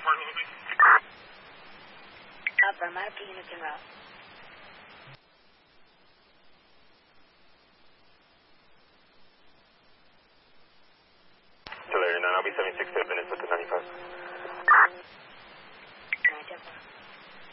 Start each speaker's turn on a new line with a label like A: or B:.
A: Affirmative, 2 units en route.
B: Delirium 9, I'll be 76 to Venice with the 95.
A: 9, 10,